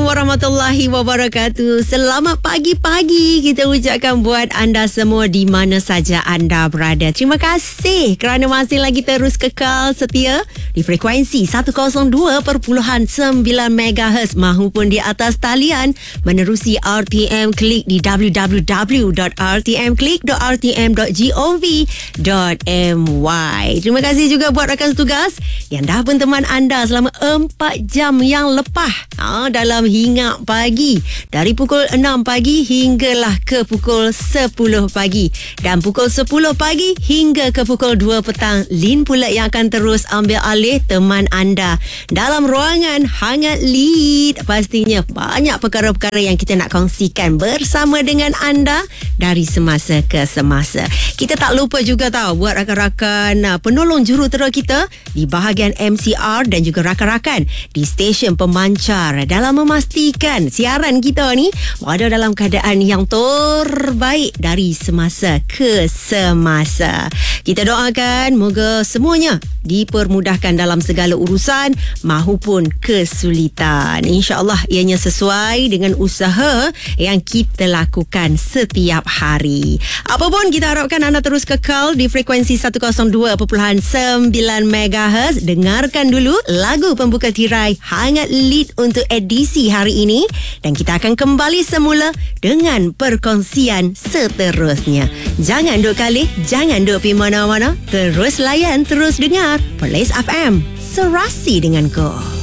warahmatullahi wabarakatuh. Selamat pagi-pagi kita ucapkan buat anda semua di mana saja anda berada. Terima kasih kerana masih lagi terus kekal setia di frekuensi 102.9 MHz mahupun di atas talian menerusi RTM Klik di www.rtmklik.rtm.gov.my. Terima kasih juga buat rakan tugas yang dah berteman anda selama 4 jam yang lepas dalam Hingat Pagi dari pukul 6 pagi hinggalah ke pukul 10 pagi dan pukul 10 pagi hingga ke pukul 2 petang Lin pula yang akan terus ambil alih teman anda dalam ruangan Hangat Lead. Pastinya banyak perkara-perkara yang kita nak kongsikan bersama dengan anda dari semasa ke semasa. Kita tak lupa juga tahu buat rakan-rakan penolong jurutera kita di bahagian MCR dan juga rakan-rakan di stesen pemancar dalam memastikan siaran kita ni ada dalam keadaan yang terbaik dari semasa ke semasa. Kita doakan moga semuanya dipermudahkan dalam segala urusan mahupun kesulitan. InsyaAllah ianya sesuai dengan usaha yang kita lakukan setiap hari. Apapun kita harapkan anda terus kekal di frekuensi 102.9 MHz. Dengarkan dulu lagu pembuka tirai Hangat Lead untuk edisi hari ini dan kita akan kembali semula dengan perkongsian seterusnya. Jangan duk kalih, jangan duk pergi mana-mana. Terus layan, terus dengar Perlis FM. Serasi dengan kau.